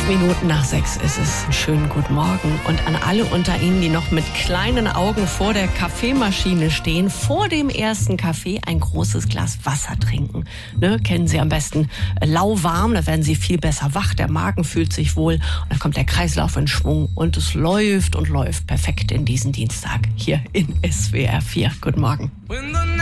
5:05 ist es. Schönen guten Morgen. Und an alle unter Ihnen, die noch mit kleinen Augen vor der Kaffeemaschine stehen, vor dem ersten Kaffee ein großes Glas Wasser trinken. Ne, kennen Sie am besten lauwarm, da werden Sie viel besser wach, der Magen fühlt sich wohl und dann kommt der Kreislauf in Schwung und es läuft und läuft perfekt in diesen Dienstag hier in SWR 4. Guten Morgen.